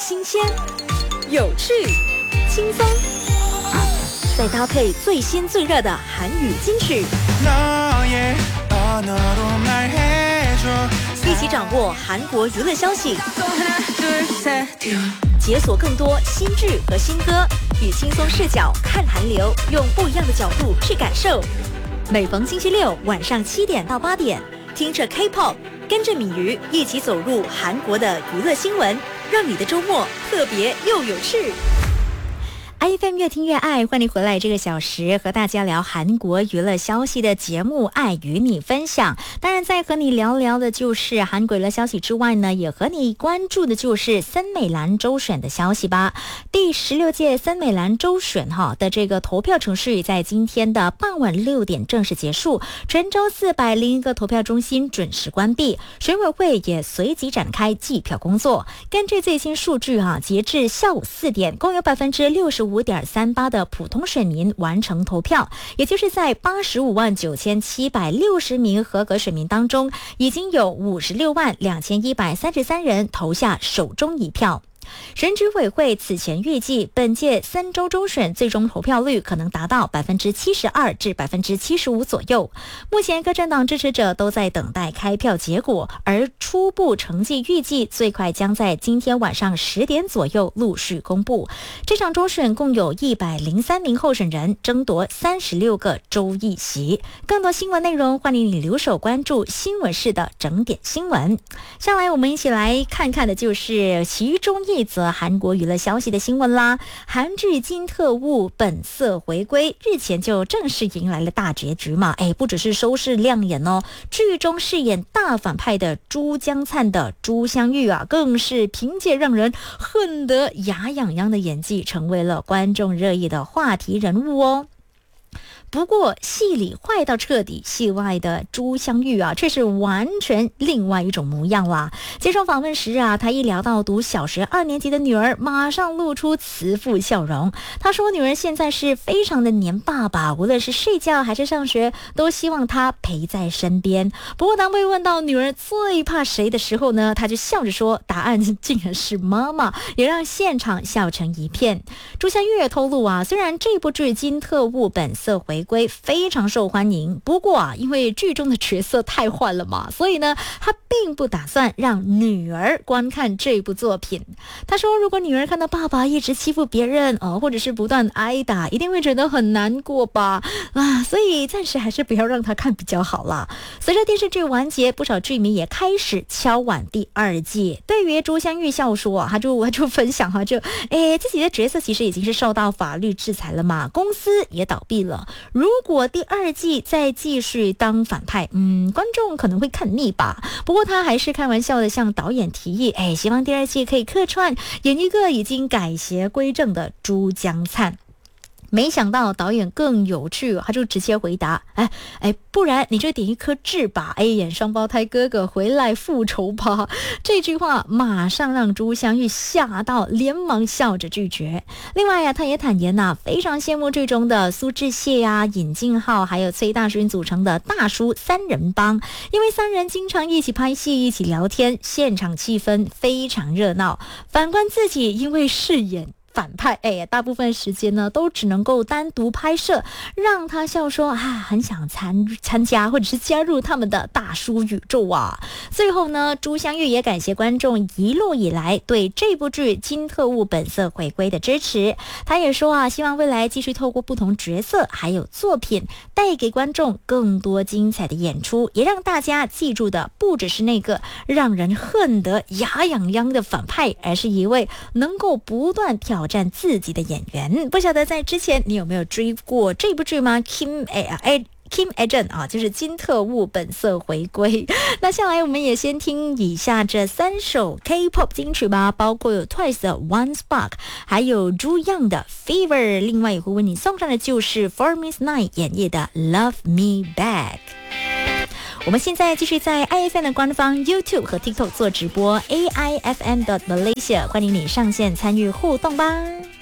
新鲜、有趣、轻松，再搭配最新最热的韩语金曲，一起掌握韩国娱乐消息，解锁更多新剧和新歌，以轻松视角看韩流，用不一样的角度去感受。每逢星期六晚上7点到8点，听着 K-pop， 跟着米鱼一起走入韩国的娱乐新闻，让你的周末特别又有趣。IFM 越听越爱，欢迎回来这个小时和大家聊韩国娱乐消息的节目《爱与你分享》。当然，在和你聊聊的就是韩国娱乐消息之外呢，也和你关注的就是森美兰州选的消息吧。第16届森美兰州选的这个投票程序在今天的傍晚6点正式结束，全州401个投票中心准时关闭，选委会也随即展开计票工作。根据最新数据截至下午4点，共有65.38%的普通选民完成投票，也就是在859760名合格选民当中，已经有562133人投下手中一票。选举委会此前预计，本届3州州选最终投票率可能达到72%至75%左右。目前各政党支持者都在等待开票结果，而初步成绩预计最快将在今天晚上10点左右陆续公布。这场州选共有103名候选人，争夺36个州议席。更多新闻内容，欢迎你留守关注新闻室的整点新闻。下来我们一起来看看的就是其中一则韩国娱乐消息的新闻啦。韩剧《金特务本色》回归，日前就正式迎来了大结局嘛。不只是收视亮眼哦，剧中饰演大反派的朱江灿的朱相玉更是凭借让人恨得牙痒痒的演技，成为了观众热议的话题人物哦。不过戏里坏到彻底，戏外的朱相玉却是完全另外一种模样啦。接受访问时他一聊到读小学2年级的女儿，马上露出慈父笑容。他说女儿现在是非常的黏爸爸，无论是睡觉还是上学，都希望他陪在身边。不过当被问到女儿最怕谁的时候呢，他就笑着说答案竟然是妈妈，也让现场笑成一片。朱相玉也透露虽然这部剧《金特务本色》回归非常受欢迎，不过因为剧中的角色太坏了嘛，所以呢他并不打算让女儿观看这部作品。他说如果女儿看到爸爸一直欺负别人或者是不断挨打，一定会觉得很难过吧所以暂时还是不要让她看比较好啦。随着电视剧完结，不少剧迷也开始敲碗第2季。对于朱相玉笑说他就分享自己的角色其实已经是受到法律制裁了嘛，公司也倒闭了，如果第2季再继续当反派，观众可能会看腻吧。不过他还是开玩笑的向导演提议，希望第2季可以客串演一个已经改邪归正的朱江灿。没想到导演更有趣，他就直接回答不然你就点一颗痣吧，演双胞胎哥哥回来复仇吧。这句话马上让朱相玉吓到，连忙笑着拒绝。另外他也坦言非常羡慕剧中的苏志燮尹敬浩还有崔大勋组成的大叔3人帮，因为3人经常一起拍戏一起聊天，现场气氛非常热闹。反观自己，因为饰演反派大部分时间呢都只能够单独拍摄，让他笑说很想参加或者是加入他们的大叔宇宙最后呢，朱相玉也感谢观众一路以来对这部剧《金特务本色》回归的支持。他也说希望未来继续透过不同角色还有作品，带给观众更多精彩的演出，也让大家记住的不只是那个让人恨得牙痒痒的反派，而是一位能够不断挑战自己的演员。不晓得在之前你有没有追过这部剧吗？ Kim Ae-jun 就是金特务本色回归。那下来我们也先听以下这3首 K-pop 金曲吧，包括有 Twice 的 One Spark， 还有 Ju Young 的 Fever， 另外也会为你送上的就是 For Miss Nine 演绎的 Love Me Back。我们现在继续在 IFM 的官方 YouTube 和 TikTok 做直播 AIFM.Malaysia， 欢迎你上线参与互动吧。